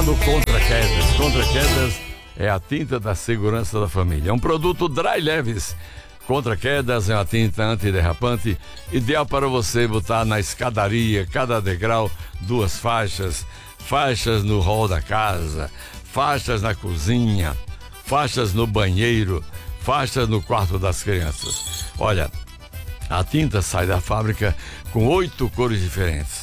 no Contra Quedas. Contra Quedas é a tinta da segurança da família. É um produto Dry Leves. Contra Quedas é uma tinta antiderrapante, ideal para você botar na escadaria, cada degrau, 2 faixas, faixas no hall da casa, faixas na cozinha, faixas no banheiro, faixas no quarto das crianças. Olha, a tinta sai da fábrica com 8 cores diferentes.